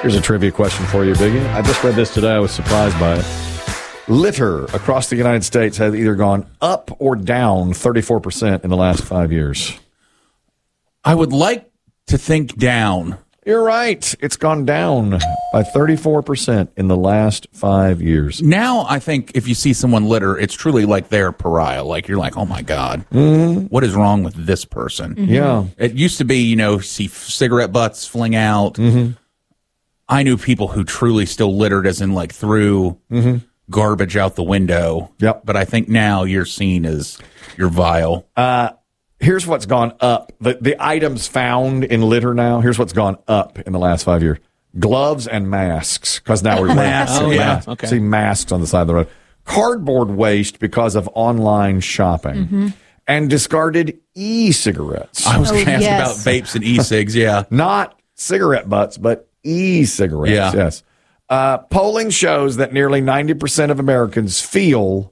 Here's a trivia question for you, Biggie. I just read this today. I was surprised by it. Litter across the United States has either gone up or down 34% in the last 5 years. I would like to think down. You're right. It's gone down by 34% in the last 5 years. Now, I think if you see someone litter, it's truly like they're a pariah. Like, you're like, oh, my God, what is wrong with this person? Mm-hmm. Yeah. It used to be, see cigarette butts fling out. Mm-hmm. I knew people who truly still littered, as in, like, threw garbage out the window. Yep. But I think now you're seen as you're vile. Here's what's gone up. The items found in litter now, here's what's gone up in the last 5 years. Gloves and masks, because now we're Masks, yeah. Okay. See masks on the side of the road. Cardboard waste because of online shopping. And discarded e-cigarettes. I was going to ask yes. about vapes and e-cigs, yeah. Not cigarette butts, but e-cigarettes. Yeah. Yes. Polling shows that nearly 90% of Americans feel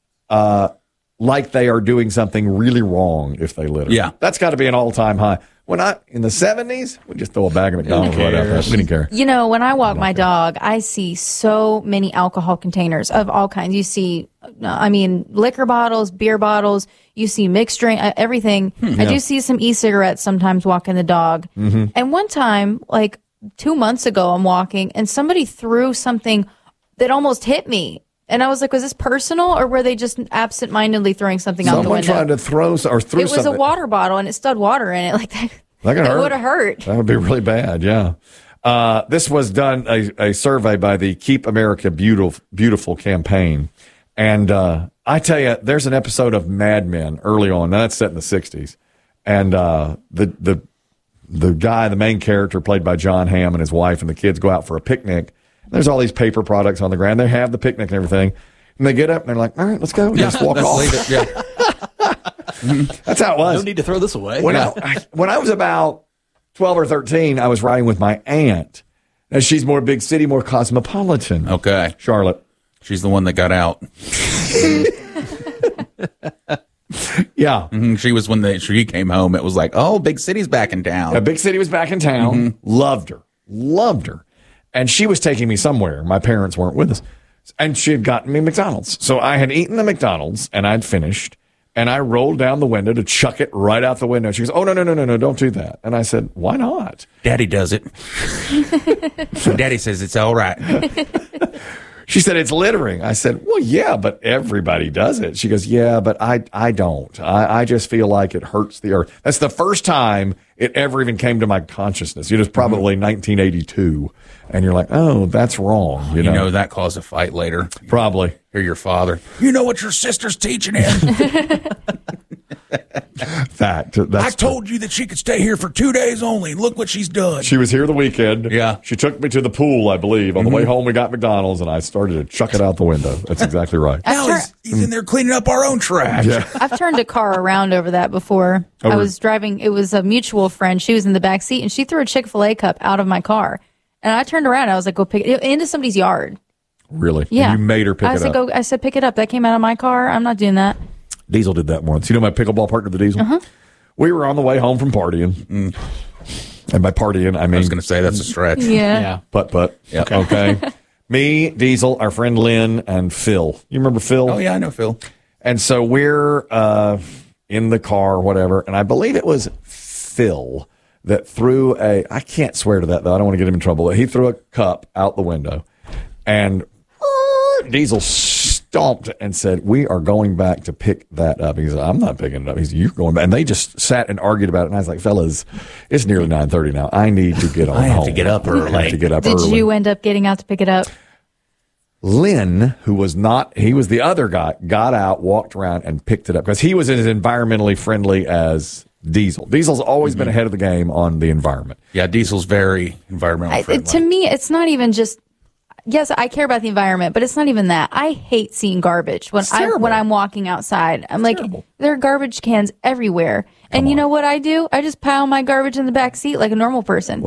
like they are doing something really wrong if they litter. Yeah. That's got to be an all-time high. In the 70s, we just throw a bag of McDonald's right out there. We didn't care. When I walk my dog, I see so many alcohol containers of all kinds. You see, liquor bottles, beer bottles. You see mixed drink, everything. I do see some e-cigarettes sometimes walking the dog. And one time, like 2 months ago, I'm walking and somebody threw something that almost hit me. And I was like, was this personal, or were they just absent-mindedly throwing something out the Someone window? tried to throw something. It was a water bottle, and it stood water in it. Like that That could hurt. It would have hurt. That would be really bad, yeah. This was done, a survey by the Keep America Beautiful campaign. And I tell you, there's an episode of Mad Men early on. Now, that's set in the 60s. And the guy, the main character, played by John Hamm, and his wife and the kids go out for a picnic. There's all these paper products on the ground. They have the picnic and everything. And they get up and they're like, all right, let's go. And just walk off. Leave it, yeah. That's how it was. No need to throw this away. When I was about 12 or 13, I was riding with my aunt. And she's more big city, more cosmopolitan. Okay. Charlotte. She's the one that got out. Yeah. She was when she came home. It was like, oh, big city's back in town. A big city was back in town. Loved her. And she was taking me somewhere. My parents weren't with us. And she had gotten me McDonald's. So I had eaten the McDonald's and I'd finished. And I rolled down the window to chuck it right out the window. She goes, oh, no, don't do that. And I said, why not? Daddy does it. Daddy says it's all right. She said, it's littering. I said, well, yeah, but everybody does it. She goes, yeah, but I don't. I just feel like it hurts the earth. That's the first time it ever even came to my consciousness. It was probably 1982. And you're like, oh, that's wrong. You know that caused a fight later. Probably. Hear your father. You know what your sister's teaching him? Fact. I told you that she could stay here for 2 days only. Look what she's done. She was here the weekend. Yeah. She took me to the pool, I believe. On the way home, we got McDonald's, and I started to chuck it out the window. That's exactly right. Now he's in there cleaning up our own trash. Yeah. I've turned a car around over that before. I was driving. It was a mutual friend. She was in the back seat, and she threw a Chick-fil-A cup out of my car. And I turned around. I was like, go pick it into somebody's yard. Really? Yeah. And you made her pick it up. I said, pick it up. That came out of my car. I'm not doing that. Diesel did that once. You know my pickleball partner, the Diesel? We were on the way home from partying. And by partying, I mean... I was going to say, that's a stretch. Yeah. Putt. Yep. Okay. Me, Diesel, our friend Lynn, and Phil. You remember Phil? Oh, yeah, I know Phil. And so we're in the car, whatever, and I believe it was Phil that threw I can't swear to that, though. I don't want to get him in trouble. He threw a cup out the window, and Diesel stomped and said, we are going back to pick that up. He said, I'm not picking it up. He said, you're going back. And they just sat and argued about it, and I was like, fellas, it's nearly 9:30 now. I need to get on home. I have to get up early. I have to get up Did early. you end up getting out to pick it up? Lynn, who was not, he was the other guy, got out, walked around, and picked it up because he was as environmentally friendly as Diesel. Diesel's always been ahead of the game on the environment. Yeah, Diesel's very environmental friendly. To me, it's not even just. Yes, I care about the environment, but it's not even that. I hate seeing garbage when I'm walking outside. I'm like, there are garbage cans everywhere, and you know what I do? I just pile my garbage in the back seat like a normal person.